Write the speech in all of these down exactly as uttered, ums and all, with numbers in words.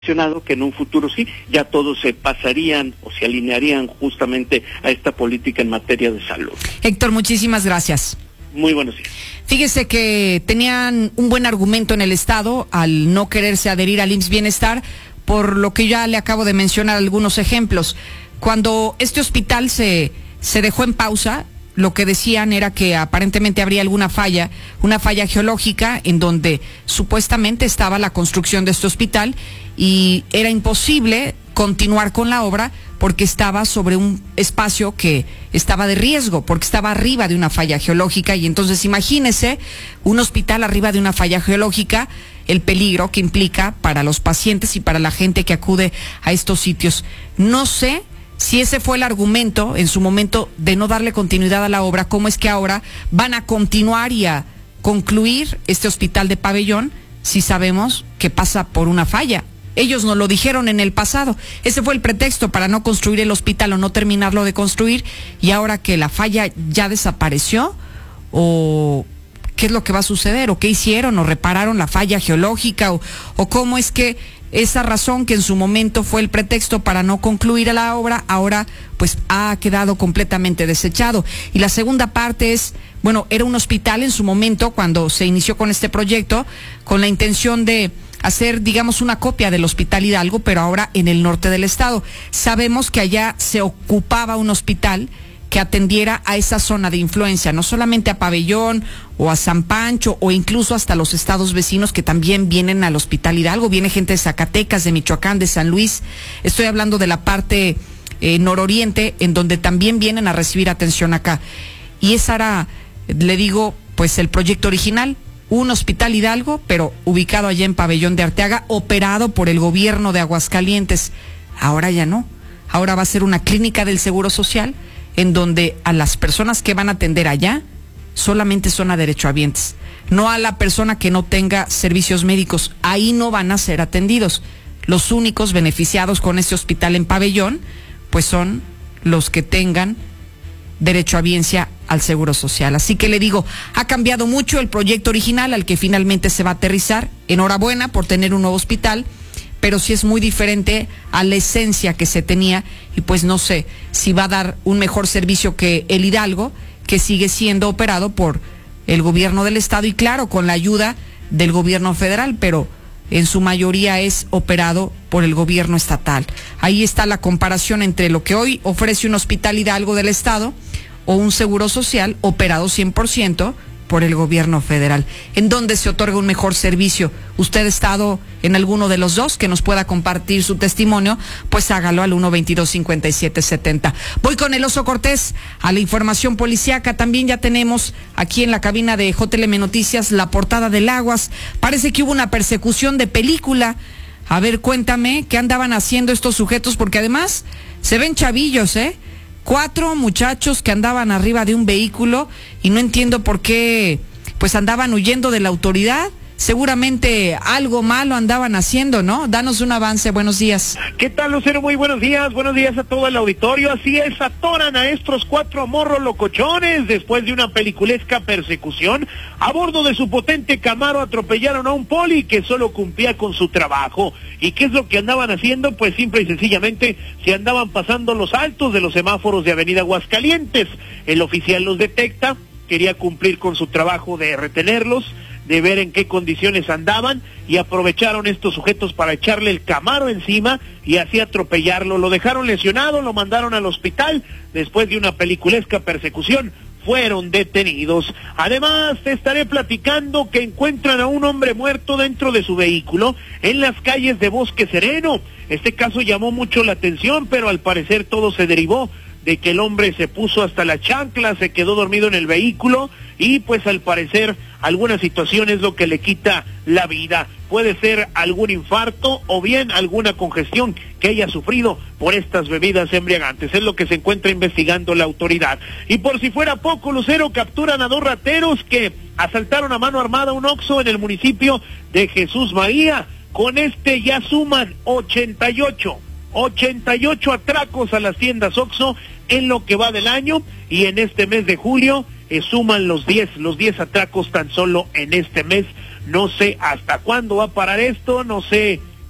que en un futuro sí, ya todos se pasarían o se alinearían justamente a esta política en materia de salud. Héctor, muchísimas gracias. Muy buenos días. Fíjese que tenían un buen argumento en el Estado al no quererse adherir al I M S S Bienestar, por lo que ya le acabo de mencionar algunos ejemplos. Cuando este hospital se, se dejó en pausa, lo que decían era que aparentemente habría alguna falla, una falla geológica en donde supuestamente estaba la construcción de este hospital y era imposible continuar con la obra porque estaba sobre un espacio que estaba de riesgo, porque estaba arriba de una falla geológica. Y entonces imagínese un hospital arriba de una falla geológica, el peligro que implica para los pacientes y para la gente que acude a estos sitios. No sé si ese fue el argumento en su momento de no darle continuidad a la obra, cómo es que ahora van a continuar y a concluir este hospital de Pabellón si sabemos que pasa por una falla. Ellos nos lo dijeron en el pasado. Ese fue el pretexto para no construir el hospital o no terminarlo de construir, y ahora que la falla ya desapareció, o qué es lo que va a suceder, o qué hicieron, o repararon la falla geológica, o, o cómo es que esa razón que en su momento fue el pretexto para no concluir la obra, ahora pues ha quedado completamente desechado. Y la segunda parte es, bueno, era un hospital en su momento cuando se inició con este proyecto, con la intención de hacer, digamos, una copia del Hospital Hidalgo, pero ahora en el norte del estado. Sabemos que allá se ocupaba un hospital que atendiera a esa zona de influencia, no solamente a Pabellón o a San Pancho o incluso hasta los estados vecinos que también vienen al Hospital Hidalgo. Viene gente de Zacatecas, de Michoacán, de San Luis. Estoy hablando de la parte eh, nororiente, en donde también vienen a recibir atención acá. Y esa era, le digo, pues el proyecto original. Un Hospital Hidalgo, pero ubicado allá en Pabellón de Arteaga, operado por el gobierno de Aguascalientes. Ahora ya no. Ahora va a ser una clínica del Seguro Social, en donde a las personas que van a atender allá solamente son a derechohabientes, no a la persona que no tenga servicios médicos. Ahí no van a ser atendidos. Los únicos beneficiados con este hospital en Pabellón, pues son los que tengan derechohabiencia al Seguro Social. Así que le digo, ha cambiado mucho el proyecto original al que finalmente se va a aterrizar. Enhorabuena por tener un nuevo hospital, pero sí es muy diferente a la esencia que se tenía, y pues no sé si va a dar un mejor servicio que el Hidalgo, que sigue siendo operado por el gobierno del estado y claro, con la ayuda del gobierno federal, pero en su mayoría es operado por el gobierno estatal. Ahí está la comparación entre lo que hoy ofrece un Hospital Hidalgo del estado o un Seguro Social operado cien por ciento por el gobierno federal. ¿En dónde se otorga un mejor servicio? ¿Usted ha estado en alguno de los dos? Que nos pueda compartir su testimonio, pues hágalo al uno veintidós cincuenta y siete setenta. Voy con el Oso Cortés a la información policíaca. También ya tenemos aquí en la cabina de J L M Noticias la portada del Aguas. Parece que hubo una persecución de película. A ver, cuéntame, ¿qué andaban haciendo estos sujetos? Porque además se ven chavillos, ¿eh? Cuatro muchachos que andaban arriba de un vehículo y no entiendo por qué, pues andaban huyendo de la autoridad. Seguramente algo malo andaban haciendo, ¿no? Danos un avance, buenos días. ¿Qué tal, Lucero? Muy buenos días, buenos días a todo el auditorio. Así es, atoran a estos cuatro morros locochones después de una peliculesca persecución. A bordo de su potente Camaro atropellaron a un poli que solo cumplía con su trabajo. ¿Y qué es lo que andaban haciendo? Pues simple y sencillamente se andaban pasando los altos de los semáforos de Avenida Aguascalientes. El oficial los detecta, quería cumplir con su trabajo de retenerlos, de ver en qué condiciones andaban, y aprovecharon estos sujetos para echarle el Camaro encima y así atropellarlo. Lo dejaron lesionado, lo mandaron al hospital. Después de una peliculesca persecución fueron detenidos. Además, te estaré platicando que encuentran a un hombre muerto dentro de su vehículo en las calles de Bosque Sereno. Este caso llamó mucho la atención, pero al parecer todo se derivó de que el hombre se puso hasta la chancla, se quedó dormido en el vehículo y pues al parecer alguna situación es lo que le quita la vida. Puede ser algún infarto o bien alguna congestión que haya sufrido por estas bebidas embriagantes. Es lo que se encuentra investigando la autoridad. Y por si fuera poco, Lucero, capturan a dos rateros que asaltaron a mano armada un Oxxo en el municipio de Jesús María. Con este ya suman ochenta y ocho atracos a las tiendas Oxxo en lo que va del año, y en este mes de julio eh, suman los diez, los diez atracos tan solo en este mes. No sé hasta cuándo va a parar esto, no sé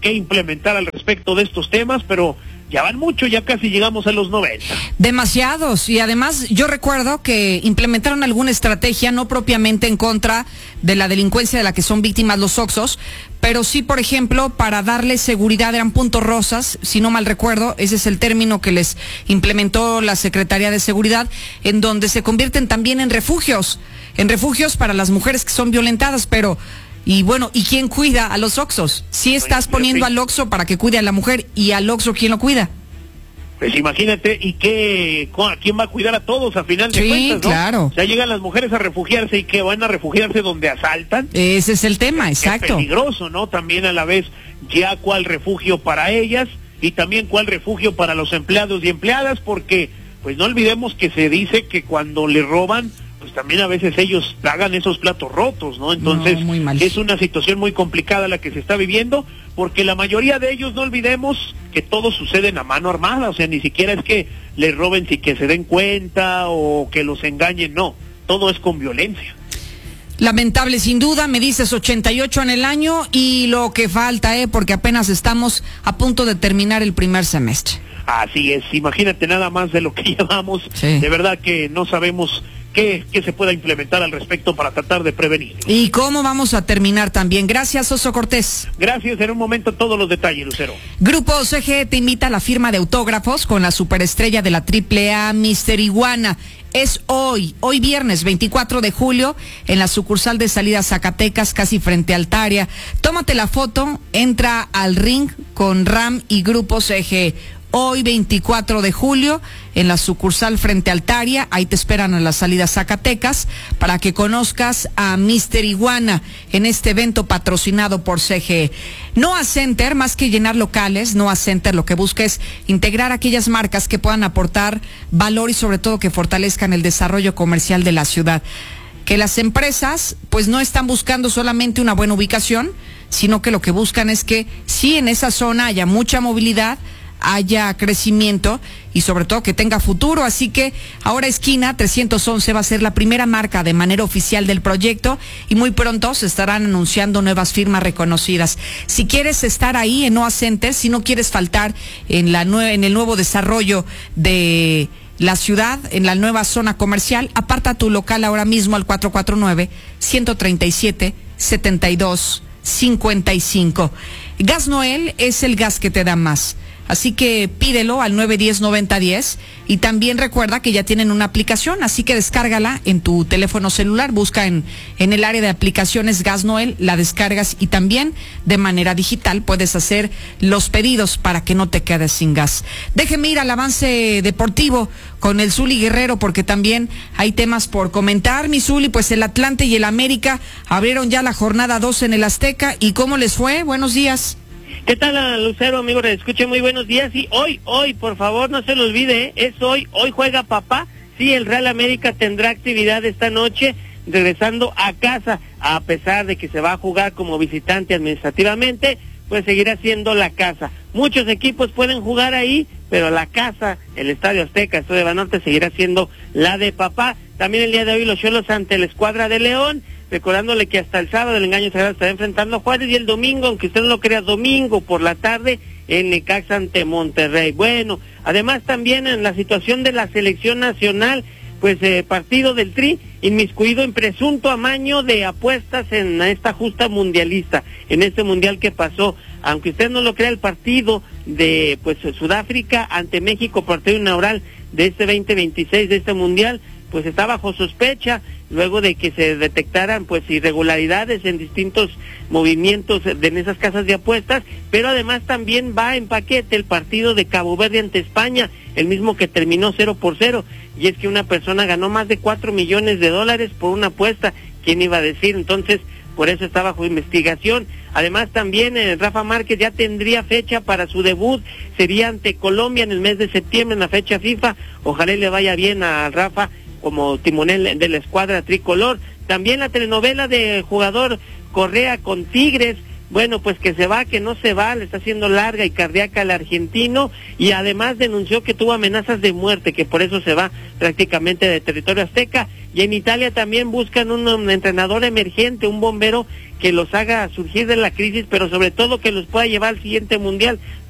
que implementar al respecto de estos temas, pero ya van mucho, ya casi llegamos a los noventa. Demasiados, y además yo recuerdo que implementaron alguna estrategia, no propiamente en contra de la delincuencia de la que son víctimas los Oxxos, pero sí, por ejemplo, para darle seguridad, eran puntos rosas, si no mal recuerdo, ese es el término que les implementó la Secretaría de Seguridad, en donde se convierten también en refugios, en refugios para las mujeres que son violentadas, pero... Y bueno, ¿y quién cuida a los Oxxos? Si estás poniendo al Oxxo para que cuide a la mujer, ¿y al Oxxo quién lo cuida? Pues imagínate, ¿y qué, quién va a cuidar a todos a final de sí, cuentas, no? Claro. O sea, llegan las mujeres a refugiarse y que van a refugiarse donde asaltan. Ese es el tema, exacto. Es peligroso, ¿no? También a la vez, ya cuál refugio para ellas y también cuál refugio para los empleados y empleadas, porque pues no olvidemos que se dice que cuando le roban, pues también a veces ellos pagan esos platos rotos, ¿no? Entonces, no, muy mal. Es una situación muy complicada la que se está viviendo, porque la mayoría de ellos, no olvidemos que todo sucede a mano armada, o sea, ni siquiera es que les roben sin que se den cuenta o que los engañen, no, todo es con violencia. Lamentable sin duda, me dices ochenta y ocho en el año y lo que falta, ¿eh? Porque apenas estamos a punto de terminar el primer semestre. Así es, imagínate nada más de lo que llevamos, sí. De verdad que no sabemos qué, qué se pueda implementar al respecto para tratar de prevenir. ¿Y cómo vamos a terminar también? Gracias, Oso Cortés. Gracias, en un momento todos los detalles, Lucero. Grupo C G te invita a la firma de autógrafos con la superestrella de la triple A, Mister Iguana. Es hoy, hoy viernes veinticuatro de julio, en la sucursal de salida Zacatecas, casi frente a Altaria. Tómate la foto, entra al ring con Ram y Grupo C G. Hoy veinticuatro de julio, en la sucursal frente a Altaria, ahí te esperan a la salida Zacatecas, para que conozcas a Mister Iguana en este evento patrocinado por C G. Noah Center, más que llenar locales, Noah Center lo que busca es integrar aquellas marcas que puedan aportar valor y sobre todo que fortalezcan el desarrollo comercial de la ciudad. Que las empresas pues no están buscando solamente una buena ubicación, sino que lo que buscan es que sí en esa zona haya mucha movilidad, haya crecimiento y sobre todo que tenga futuro, así que ahora Esquina trescientos once va a ser la primera marca de manera oficial del proyecto y muy pronto se estarán anunciando nuevas firmas reconocidas. Si quieres estar ahí en Noah Center, si no quieres faltar en la nue- en el nuevo desarrollo de la ciudad, en la nueva zona comercial, aparta tu local ahora mismo al cuatro cuatro nueve, uno tres siete, siete dos cinco cinco. Gas Noel es el gas que te da más. Así que pídelo al nueve uno cero, nueve cero uno cero y también recuerda que ya tienen una aplicación, así que descárgala en tu teléfono celular, busca en, en el área de aplicaciones Gas Noel, la descargas y también de manera digital puedes hacer los pedidos para que no te quedes sin gas. Déjeme ir al avance deportivo con el Zuli Guerrero porque también hay temas por comentar. Mi Zuli, pues el Atlante y el América abrieron ya la jornada dos en el Azteca. ¿Y cómo les fue? Buenos días. ¿Qué tal, Lucero, amigo? Escuche, muy buenos días. Y hoy, hoy, por favor, no se lo olvide, ¿eh? Es hoy, hoy juega papá. Sí, el Real América tendrá actividad esta noche, regresando a casa, a pesar de que se va a jugar como visitante administrativamente, pues seguirá siendo la casa. Muchos equipos pueden jugar ahí, pero la casa, el Estadio Azteca, el Estadio de Banorte, seguirá siendo la de papá. También el día de hoy los Xolos ante la Escuadra de León, recordándole que hasta el sábado el engaño sagrado estará enfrentando a Juárez y el domingo, aunque usted no lo crea, domingo por la tarde en Necaxa ante Monterrey. Bueno, además también en la situación de la selección nacional, pues eh, partido del Tri inmiscuido en presunto amaño de apuestas en esta justa mundialista, en este mundial que pasó, aunque usted no lo crea, el partido de pues Sudáfrica ante México, partido inaugural de este veinte veintiséis de este mundial, pues está bajo sospecha luego de que se detectaran pues irregularidades en distintos movimientos de en esas casas de apuestas, pero además también va en paquete el partido de Cabo Verde ante España, el mismo que terminó cero por cero, y es que una persona ganó más de cuatro millones de dólares por una apuesta, ¿quién iba a decir? Entonces, por eso está bajo investigación. Además también eh, Rafa Márquez ya tendría fecha para su debut, sería ante Colombia en el mes de septiembre en la fecha FIFA, ojalá le vaya bien a Rafa como timonel de la escuadra tricolor. También la telenovela de jugador Correa con Tigres, bueno, pues que se va, que no se va, le está haciendo larga y cardíaca al argentino, y además denunció que tuvo amenazas de muerte, que por eso se va prácticamente de territorio azteca. Y en Italia también buscan un, un entrenador emergente, un bombero que los haga surgir de la crisis, pero sobre todo que los pueda llevar al siguiente mundial.